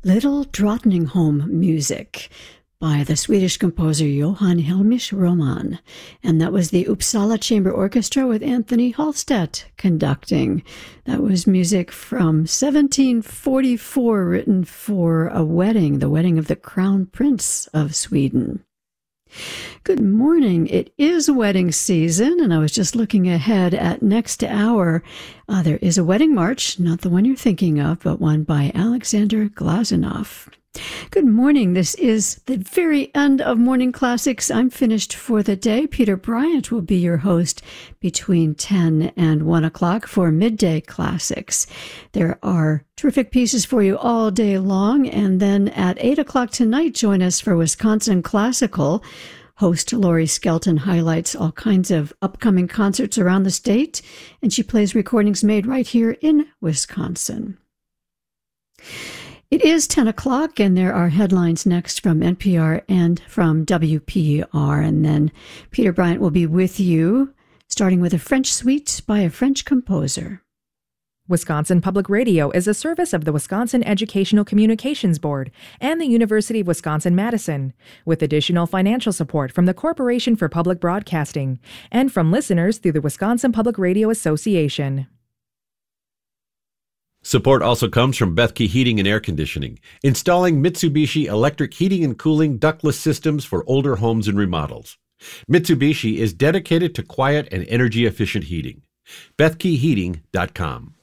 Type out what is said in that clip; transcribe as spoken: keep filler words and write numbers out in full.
Little Drottningholm Music by the Swedish composer Johan Hellmich Roman, and that was the Uppsala Chamber Orchestra with Anthony Hallstedt conducting. That was music from seventeen forty-four, written for a wedding, the wedding of the Crown Prince of Sweden. Good morning. It is wedding season, and I was just looking ahead at next hour. Uh, there is a wedding march, not the one you're thinking of, but one by Alexander Glazunov. Good morning. This is the very end of Morning Classics. I'm finished for the day. Peter Bryant will be your host between ten and one o'clock for Midday Classics. There are terrific pieces for you all day long. And then at eight o'clock tonight, join us for Wisconsin Classical. Host Lori Skelton highlights all kinds of upcoming concerts around the state, and she plays recordings made right here in Wisconsin. It is ten o'clock, and there are headlines next from N P R and from W P R, and then Peter Bryant will be with you, starting with a French suite by a French composer. Wisconsin Public Radio is a service of the Wisconsin Educational Communications Board and the University of Wisconsin-Madison, with additional financial support from the Corporation for Public Broadcasting and from listeners through the Wisconsin Public Radio Association. Support also comes from Bethke Heating and Air Conditioning, installing Mitsubishi electric heating and cooling ductless systems for older homes and remodels. Mitsubishi is dedicated to quiet and energy-efficient heating. Bethke Heating dot com.